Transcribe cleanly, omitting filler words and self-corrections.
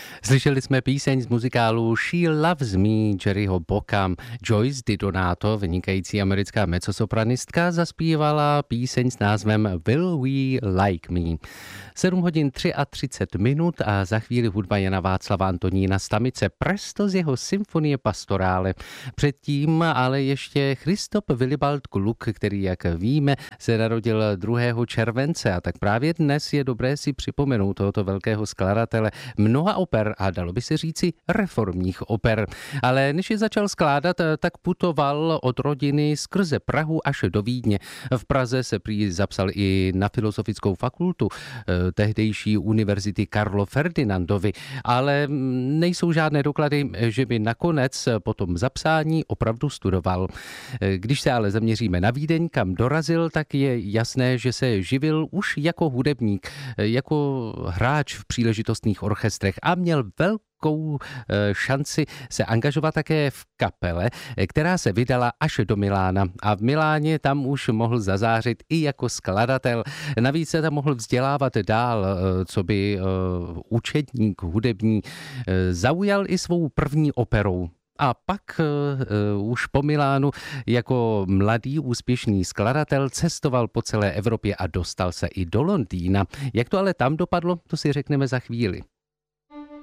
Slyšeli jsme píseň z muzikálu She Loves Me Jerryho Bocka. Joyce DiDonato, vynikající americká mezzosopranistka, zaspívala píseň s názvem Will We Like Me. 7 hodin 33 minut a za chvíli hudba Jana Václava Antonína Stamice, presto z jeho symfonie Pastorále. Předtím ale ještě Christoph Willibald Gluck, který, jak víme, se narodil 2. července a tak právě dnes je dobré si připomenout tohoto velkého skladatele mnoha oper a dalo by se říci reformních oper. Ale než je začal skládat, tak putoval od rodiny skrze Prahu až do Vídně. V Praze se prý zapsal i na Filozofickou fakultu tehdejší univerzity Karlo Ferdinandovy, ale nejsou žádné doklady, že by nakonec po tom zapsání opravdu studoval. Když se ale zaměříme na Vídeň, kam dorazil, tak je jasné, že se živil už jako hudebník, jako hráč v příležitostných orchestrech a měl velkou šanci se angažovat také v kapele, která se vydala až do Milána. A v Miláně tam už mohl zazářit i jako skladatel. Navíc se tam mohl vzdělávat dál, co by učedník hudební. Zaujal i svou první operou. A pak už po Milánu jako mladý úspěšný skladatel cestoval po celé Evropě a dostal se i do Londýna. Jak to ale tam dopadlo, to si řekneme za chvíli.